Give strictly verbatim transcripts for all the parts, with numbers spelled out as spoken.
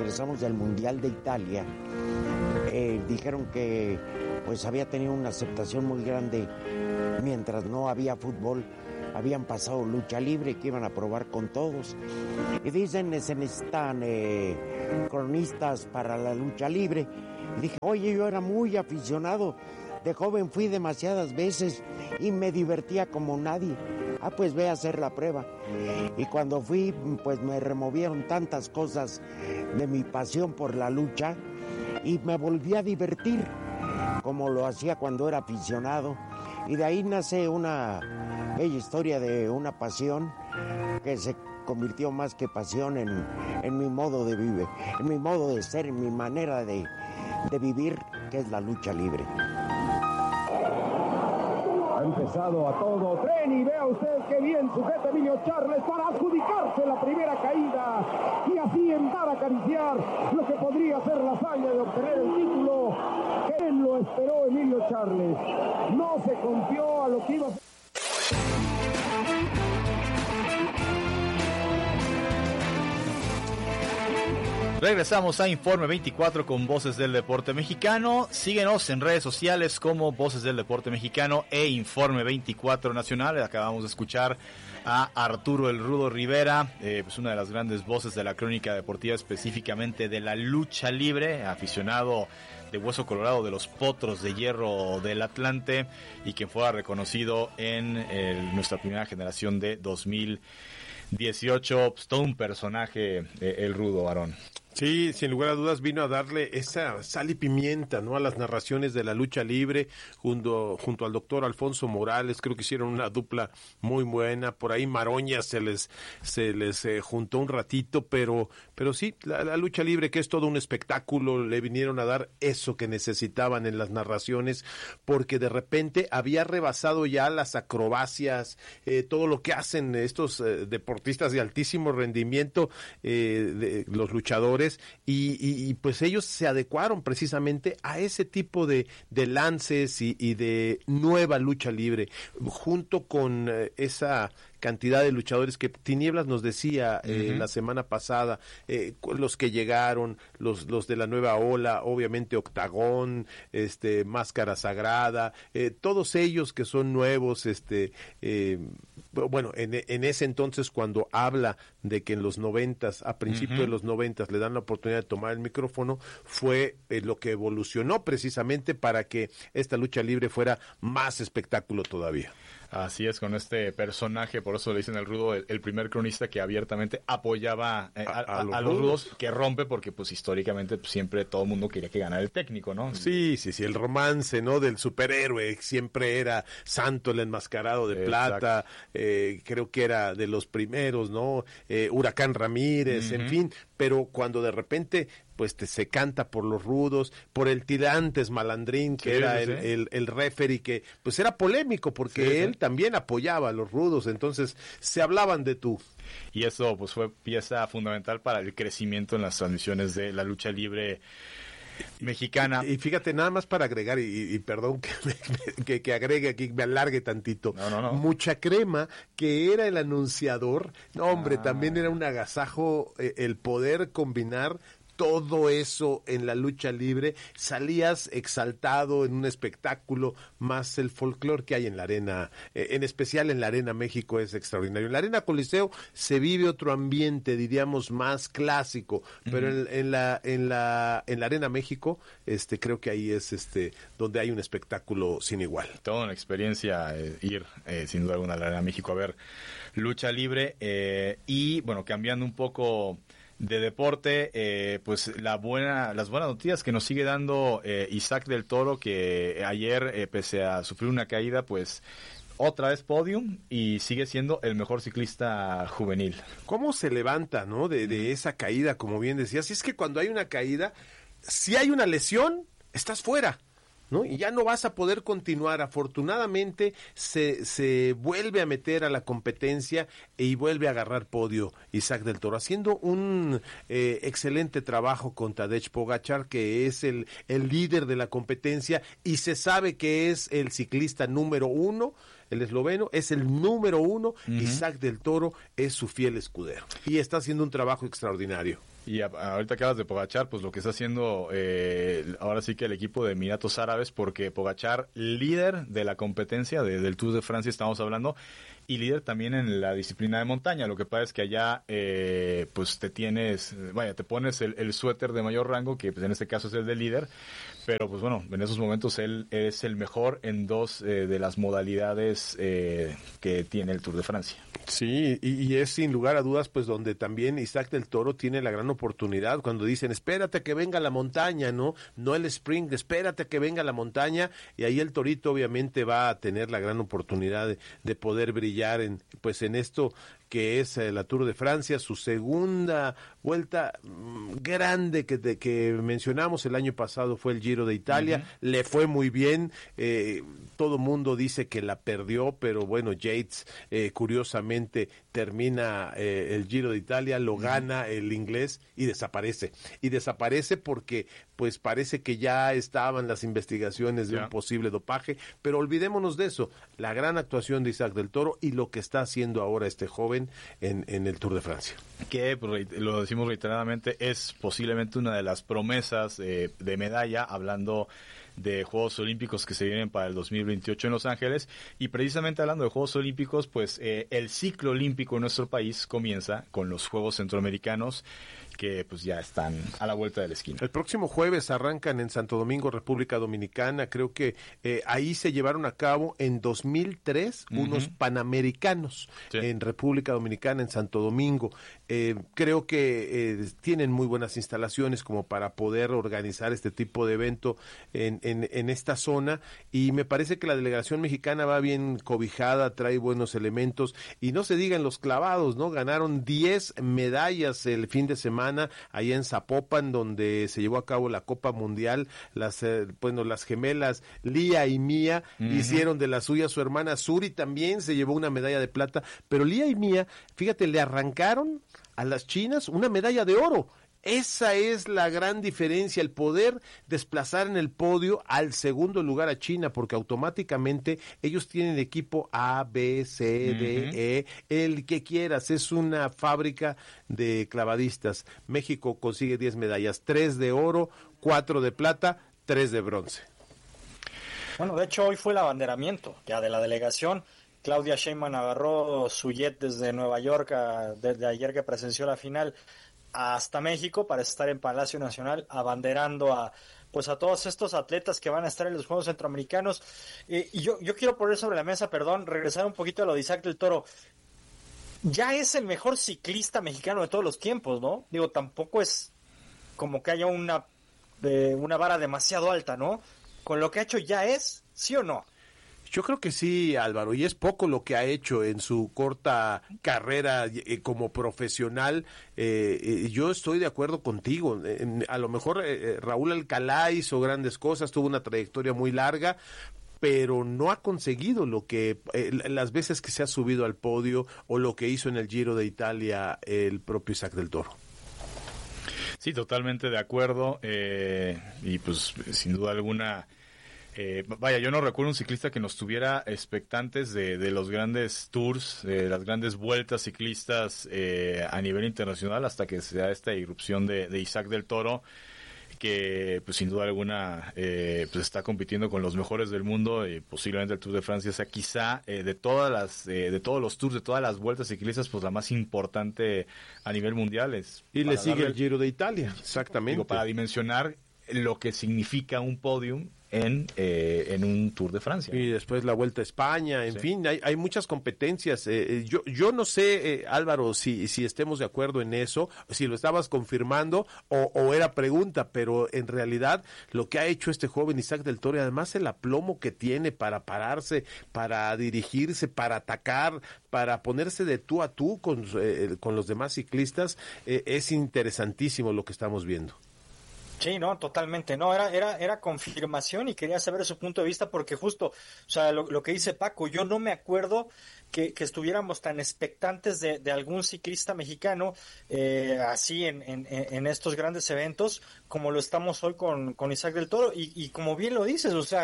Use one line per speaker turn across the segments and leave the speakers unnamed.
regresamos del Mundial de Italia, eh, dijeron que pues había tenido una aceptación muy grande mientras no había fútbol. Habían pasado lucha libre que iban a probar con todos. Y dicen que se necesitan eh, cronistas para la lucha libre. Y dije, oye, yo era muy aficionado. De joven fui demasiadas veces y me divertía como nadie. Ah, pues ve a hacer la prueba. Y cuando fui, pues me removieron tantas cosas de mi pasión por la lucha y me volví a divertir como lo hacía cuando era aficionado. Y de ahí nace una bella historia de una pasión que se convirtió más que pasión en, en mi modo de vivir, en mi modo de ser, en mi manera de, de vivir, que es la lucha libre.
Ha empezado a todo tren y vea usted qué bien sujeta Emilio Charles para adjudicarse la primera caída y así entrar a acariciar lo que podría ser la hazaña de obtener el título. Él lo esperó Emilio Charles, no se confió a lo que iba a hacer.
Regresamos a Informe veinticuatro con Voces del Deporte Mexicano. Síguenos en redes sociales como Voces del Deporte Mexicano e Informe veinticuatro Nacional. Acabamos de escuchar a Arturo El Rudo Rivera, eh, pues una de las grandes voces de la crónica deportiva, específicamente de la lucha libre, aficionado de hueso colorado de los Potros de Hierro del Atlante y quien fue reconocido en el, nuestra primera generación de dos mil dieciocho. Pues todo un personaje, eh, El Rudo, Aarón.
Sí, sin lugar a dudas vino a darle esa sal y pimienta, ¿no?, a las narraciones de la lucha libre junto, junto al doctor Alfonso Morales. Creo que hicieron una dupla muy buena. Por ahí Maroña se les se les eh, juntó un ratito, pero pero sí, la, la lucha libre, que es todo un espectáculo, le vinieron a dar eso que necesitaban en las narraciones, porque de repente había rebasado ya las acrobacias, eh, todo lo que hacen estos eh, deportistas de altísimo rendimiento, eh, de, los luchadores. Y, y, y pues ellos se adecuaron precisamente a ese tipo de, de lances y, y de nueva lucha libre, junto con eh, esa cantidad de luchadores que Tinieblas nos decía eh, uh-huh. la semana pasada, eh, los que llegaron, los los de la nueva ola, obviamente Octagón, este Máscara Sagrada, eh, todos ellos que son nuevos, este eh, bueno, en, en ese entonces cuando habla de que en los noventas, a principios uh-huh. de los noventas le dan la oportunidad de tomar el micrófono, fue eh, lo que evolucionó precisamente para que esta lucha libre fuera más espectáculo todavía.
Así es, con este personaje, por eso le dicen El Rudo, el, el primer cronista que abiertamente apoyaba eh, a, a, a, los, a los rudos, que rompe, porque pues históricamente pues, siempre todo el mundo quería que ganara el técnico, ¿no?
Sí, sí, sí, el romance, ¿no?, del superhéroe, siempre era Santo el enmascarado de Exacto. plata, eh, creo que era de los primeros, ¿no? Eh, Huracán Ramírez, uh-huh. en fin, pero cuando de repente pues te, se canta por los rudos, por el Tirantes Malandrín, que sí, era sí, el, sí. el, el referee, que pues era polémico porque sí, él sí. también apoyaba a los rudos, entonces se hablaban de tú.
Y eso pues fue pieza fundamental para el crecimiento en las transmisiones de la lucha libre mexicana.
Y, y fíjate, nada más para agregar, y, y perdón que, me, que, que agregue aquí, me alargue tantito,
no, no, no.
Mucha Crema, que era el anunciador, no, hombre, ah. también era un agasajo eh, el poder combinar todo eso en la lucha libre. Salías exaltado en un espectáculo, más el folclore que hay en la arena, eh, en especial en la Arena México es extraordinario. En la Arena Coliseo se vive otro ambiente, diríamos, más clásico, uh-huh. pero en, en la en la en la Arena México, este creo que ahí es este donde hay un espectáculo sin igual.
Toda una experiencia eh, ir eh, sin duda alguna a la Arena México a ver lucha libre eh, y bueno, cambiando un poco de deporte, eh, pues la buena, las buenas noticias que nos sigue dando eh, Isaac del Toro, que ayer, eh, pese a sufrir una caída, pues otra vez podium y sigue siendo el mejor ciclista juvenil.
¿Cómo se levanta, no, de, de esa caída, como bien decías? Y es que cuando hay una caída, si hay una lesión, estás fuera, ¿no? Y ya no vas a poder continuar. Afortunadamente se, se vuelve a meter a la competencia y vuelve a agarrar podio Isaac del Toro, haciendo un eh, excelente trabajo con Tadej Pogačar, que es el, el líder de la competencia y se sabe que es el ciclista número uno el esloveno, es el número uno, uh-huh. Isaac del Toro es su fiel escudero y está haciendo un trabajo extraordinario.
Y a, ahorita que hablas de Pogačar, pues lo que está haciendo eh, ahora sí que el equipo de Emiratos Árabes, porque Pogačar, líder de la competencia de, del Tour de Francia, estamos hablando, y líder también en la disciplina de montaña. Lo que pasa es que allá eh, pues te tienes, vaya, te pones el, el suéter de mayor rango, que pues en este caso es el de líder, pero pues bueno, en esos momentos él es el mejor en dos eh, de las modalidades eh, que tiene el Tour de Francia.
Sí, y, y es sin lugar a dudas pues donde también Isaac del Toro tiene la gran oportunidad cuando dicen espérate que venga la montaña, ¿no? No el sprint, espérate que venga la montaña, y ahí el Torito obviamente va a tener la gran oportunidad de, de poder brillar en pues en esto que es eh, la Tour de Francia, su segunda vuelta mmm, grande que, de, que mencionamos el año pasado fue el Giro de Italia, uh-huh. Le fue muy bien, eh, todo mundo dice que la perdió, pero bueno, Yates eh, curiosamente termina eh, el Giro de Italia, lo uh-huh. gana el inglés y desaparece, y desaparece porque pues parece que ya estaban las investigaciones de yeah. un posible dopaje, pero olvidémonos de eso, la gran actuación de Isaac del Toro y lo que está haciendo ahora este joven En, en el Tour de Francia.
Que, pues, lo decimos reiteradamente, es posiblemente una de las promesas eh, de medalla, hablando de Juegos Olímpicos que se vienen para el dos mil veintiocho en Los Ángeles, y precisamente hablando de Juegos Olímpicos, pues eh, el ciclo olímpico en nuestro país comienza con los Juegos Centroamericanos, que pues ya están a la vuelta de la esquina.
El próximo jueves arrancan en Santo Domingo, República Dominicana. Creo que eh, ahí se llevaron a cabo en dos mil tres uh-huh. unos Panamericanos sí. en República Dominicana, en Santo Domingo. Eh, creo que eh, tienen muy buenas instalaciones como para poder organizar este tipo de evento en, en, en esta zona, y me parece que la delegación mexicana va bien cobijada, trae buenos elementos, y no se digan los clavados, ¿no? Ganaron diez medallas el fin de semana allá en Zapopan, donde se llevó a cabo la Copa Mundial. Las eh, bueno, las gemelas Lía y Mía uh-huh. hicieron de la suya. Su hermana Suri también se llevó una medalla de plata, pero Lía y Mía, fíjate, le arrancaron a las chinas una medalla de oro. Esa es la gran diferencia, el poder desplazar en el podio al segundo lugar a China, porque automáticamente ellos tienen equipo A, B, C, D, uh-huh. E, el que quieras, es una fábrica de clavadistas. México consigue diez medallas, tres de oro, cuatro de plata, tres de bronce.
Bueno, de hecho hoy fue el abanderamiento ya de la delegación. Claudia Sheinbaum agarró su jet desde Nueva York a, desde ayer que presenció la final hasta México para estar en Palacio Nacional abanderando a pues a todos estos atletas que van a estar en los Juegos Centroamericanos. Eh, y yo, yo quiero poner sobre la mesa, perdón, regresar un poquito a lo de Isaac del Toro. Ya es el mejor ciclista mexicano de todos los tiempos, ¿no? Digo, tampoco es como que haya una, eh, una vara demasiado alta, ¿no? Con lo que ha hecho ya es, ¿sí o no?
Yo creo que sí, Álvaro, y es poco lo que ha hecho en su corta carrera eh, como profesional. Eh, eh, yo estoy de acuerdo contigo. Eh, a lo mejor eh, Raúl Alcalá hizo grandes cosas, tuvo una trayectoria muy larga, pero no ha conseguido lo que eh, las veces que se ha subido al podio o lo que hizo en el Giro de Italia el propio Isaac del Toro.
Sí, totalmente de acuerdo, eh, y pues sin duda alguna... Eh, vaya, yo no recuerdo un ciclista que nos tuviera expectantes de, de los grandes tours, de las grandes vueltas ciclistas eh, a nivel internacional, hasta que se da esta irrupción de, de Isaac del Toro, que pues sin duda alguna eh, pues está compitiendo con los mejores del mundo, y posiblemente el Tour de Francia sea quizá eh, de todas las eh, de todos los tours, de todas las vueltas ciclistas, pues la más importante a nivel mundial. Es
y le sigue el Giro de Italia, exactamente. Digo,
para dimensionar lo que significa un podium en eh, en un Tour de Francia.
Y después la Vuelta a España, en
sí.
fin, hay, hay muchas competencias. Eh, yo yo no sé, eh, Álvaro, si si estemos de acuerdo en eso, si lo estabas confirmando o, o era pregunta, pero en realidad lo que ha hecho este joven Isaac del Toro, y además el aplomo que tiene para pararse, para dirigirse, para atacar, para ponerse de tú a tú con, eh, con los demás ciclistas, eh, es interesantísimo lo que estamos viendo.
Sí, no, totalmente, no, era era era confirmación y quería saber su punto de vista porque justo, o sea, lo, lo que dice Paco, yo no me acuerdo que, que estuviéramos tan expectantes de, de algún ciclista mexicano eh, así en, en, en estos grandes eventos como lo estamos hoy con, con Isaac del Toro y, y como bien lo dices, o sea,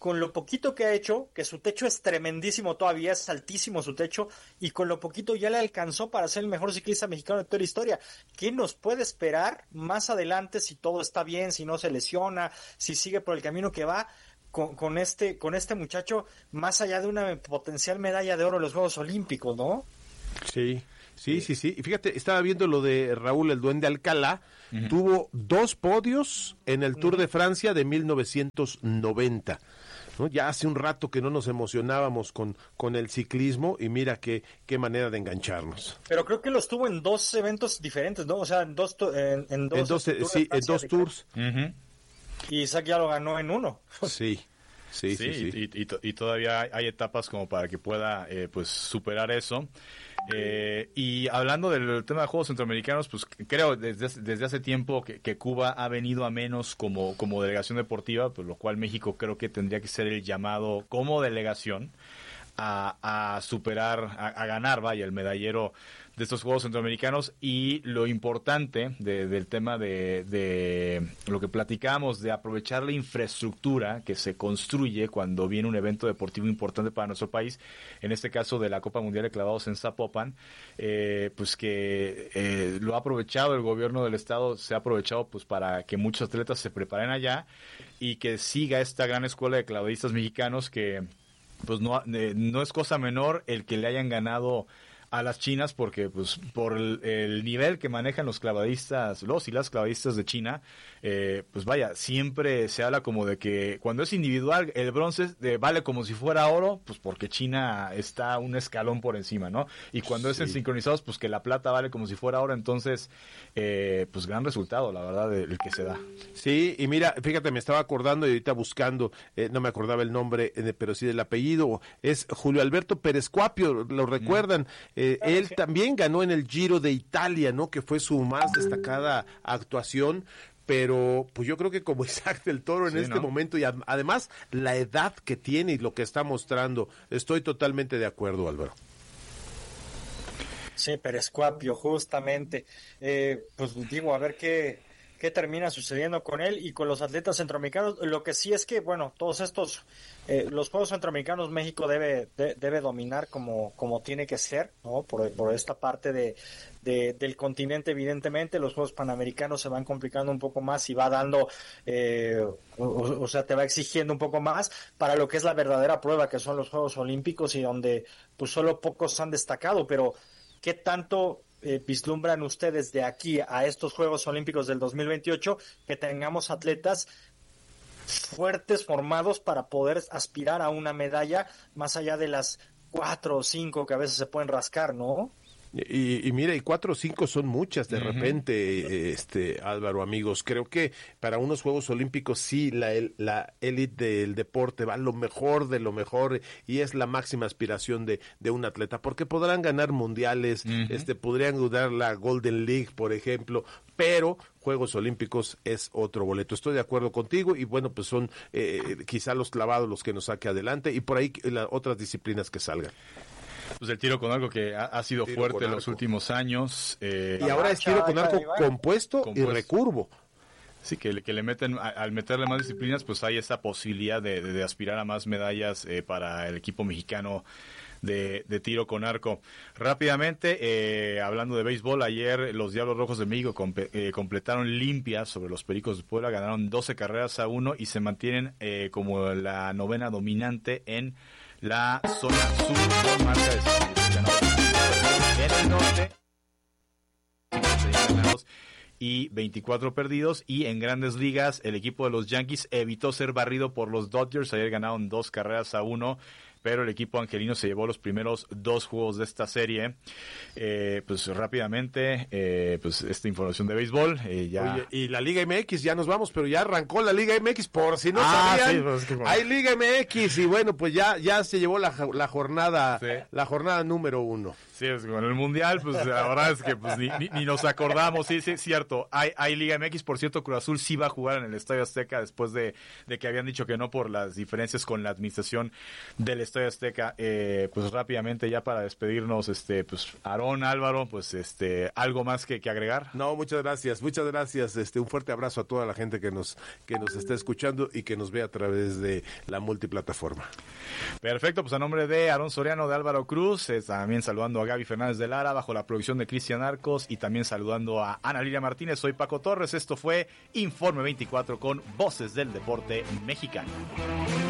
con lo poquito que ha hecho, que su techo es tremendísimo todavía, es altísimo su techo, y con lo poquito ya le alcanzó para ser el mejor ciclista mexicano de toda la historia. ¿Qué nos puede esperar más adelante si todo está bien, si no se lesiona, si sigue por el camino que va con, con este con este muchacho, más allá de una potencial medalla de oro en los Juegos Olímpicos, ¿no?
Sí, sí, sí, sí. Y fíjate, estaba viendo lo de Raúl el Duende Alcalá. Uh-huh. Tuvo dos podios en el Tour uh-huh. de Francia de mil novecientos noventa. ¿No? Ya hace un rato que no nos emocionábamos con, con el ciclismo y mira qué, qué manera de engancharnos.
Pero creo que los tuvo en dos eventos diferentes, ¿no? O sea, en dos, en, en dos,
en dos, eh, sí, en dos tours.
Uh-huh. Y Isaac ya lo ganó en uno.
Sí. Sí, sí, sí.
sí. Y, y, y todavía hay etapas como para que pueda eh, pues superar eso. Eh, y hablando del tema de Juegos Centroamericanos, pues creo desde, desde hace tiempo que, que Cuba ha venido a menos como, como delegación deportiva, pues lo cual México creo que tendría que ser el llamado como delegación a, a superar, a, a ganar, vaya, el medallero de estos Juegos Centroamericanos. Y lo importante de, del tema de, de lo que platicamos, de aprovechar la infraestructura que se construye cuando viene un evento deportivo importante para nuestro país, en este caso de la Copa Mundial de Clavados en Zapopan, eh, pues que eh, lo ha aprovechado el gobierno del estado, se ha aprovechado pues para que muchos atletas se preparen allá y que siga esta gran escuela de clavadistas mexicanos que pues no, eh, no es cosa menor el que le hayan ganado a las chinas, porque pues por el, el nivel que manejan los clavadistas, los y las clavadistas de China, eh, pues vaya, siempre se habla como de que cuando es individual el bronce eh, vale como si fuera oro, pues porque China está un escalón por encima, ¿no? Y cuando sí. es en sincronizados, pues que la plata vale como si fuera oro. Entonces, eh, pues gran resultado, la verdad, el que se da.
Sí, y mira, fíjate, me estaba acordando y ahorita buscando, eh, no me acordaba el nombre, eh, pero sí del apellido, es Julio Alberto Pérez Cuapio, ¿lo recuerdan? Mm. Eh, él también ganó en el Giro de Italia, ¿no? Que fue su más destacada actuación, pero pues yo creo que como Isaac del Toro en sí, este ¿no? momento, y a, además la edad que tiene y lo que está mostrando, estoy totalmente de acuerdo, Álvaro.
Sí, Pérez Cuapio, justamente. Eh, pues digo, a ver qué... qué termina sucediendo con él y con los atletas centroamericanos. Lo que sí es que, bueno, todos estos, eh, los Juegos Centroamericanos México debe de, debe dominar como, como tiene que ser, ¿no? Por, por esta parte de, de del continente, evidentemente. Los Juegos Panamericanos se van complicando un poco más y va dando, eh, o, o sea, te va exigiendo un poco más para lo que es la verdadera prueba, que son los Juegos Olímpicos, y donde pues solo pocos han destacado, pero ¿qué tanto Eh, vislumbran ustedes de aquí a estos Juegos Olímpicos del dos mil veintiocho que tengamos atletas fuertes, formados para poder aspirar a una medalla más allá de las cuatro o cinco que a veces se pueden rascar, ¿no?
Y, y mira, y cuatro o cinco son muchas de uh-huh. repente, este Álvaro, amigos. Creo que para unos Juegos Olímpicos sí, la la élite del deporte va lo mejor de lo mejor y es la máxima aspiración de, de un atleta, porque podrán ganar mundiales, uh-huh. este podrían ganar la Golden League, por ejemplo, pero Juegos Olímpicos es otro boleto. Estoy de acuerdo contigo y bueno, pues son eh, quizá los clavados los que nos saque adelante y por ahí las otras disciplinas que salgan.
Pues el tiro con arco que ha, ha sido
tiro
fuerte en los últimos años. Eh,
y ahora es tiro con arco compuesto, compuesto y recurvo.
Sí, que, que le meten, a, al meterle más disciplinas, pues hay esta posibilidad de, de, de aspirar a más medallas eh, para el equipo mexicano de, de tiro con arco. Rápidamente, eh, hablando de béisbol, ayer los Diablos Rojos de México comp- eh, completaron limpias sobre los Pericos de Puebla, ganaron doce carreras a uno y se mantienen eh, como la novena dominante en la zona sur con marca de en el norte y veinticuatro perdidos. Y en Grandes Ligas el equipo de los Yankees evitó ser barrido por los Dodgers. Ayer ganaron dos carreras a uno, pero el equipo angelino se llevó los primeros dos juegos de esta serie. Eh, pues rápidamente, eh, pues esta información de béisbol. Eh, ya...
Oye, y la Liga M X, ya nos vamos, pero ya arrancó la Liga M X, por si no
ah,
sabían.
Sí, pues, que bueno.
Hay Liga M X y bueno, pues ya, ya se llevó la, la jornada,
sí.
la jornada número uno.
Sí, es con el Mundial, pues la verdad es que pues, ni, ni, ni nos acordamos. Sí, sí, es cierto. Hay, hay Liga M X, por cierto, Cruz Azul sí va a jugar en el Estadio Azteca después de, de que habían dicho que no por las diferencias con la administración del Estadio Estadio Azteca. Eh, pues rápidamente ya para despedirnos, este, pues Aarón, Álvaro, pues este, algo más que, que agregar.
No, muchas gracias, muchas gracias. Este, un fuerte abrazo a toda la gente que nos que nos está escuchando y que nos ve a través de la multiplataforma.
Perfecto, pues a nombre de Aarón Soriano, de Álvaro Cruz, eh, también saludando a Gaby Fernández de Lara, bajo la producción de Cristian Arcos, y también saludando a Ana Lilia Martínez. Soy Paco Torres. Esto fue Informe veinticuatro con Voces del Deporte Mexicano.